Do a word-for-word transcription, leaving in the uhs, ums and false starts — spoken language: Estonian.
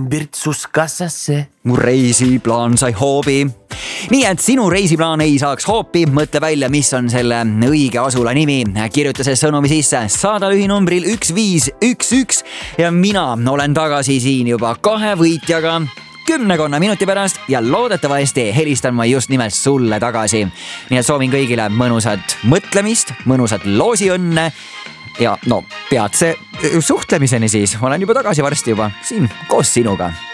virtsus kassasse. mu reisiplaan sai hoobi. nii et sinu reisiplaan ei saaks hoopi, mõtle välja, mis on selle õige asula nimi. kirjuta see sõnumi sisse, saada lühinumbril üks viis üks üks ja mina olen tagasi siin juba kahe võitjaga kümnekonna minuti pärast ja loodetavasti helistan ma just nimelt sulle tagasi. nii et soovin kõigile mõnusat mõtlemist, mõnusat loosiõnne ja no peatse suhtlemiseni siis. olen juba tagasi varsti juba siin koos sinuga.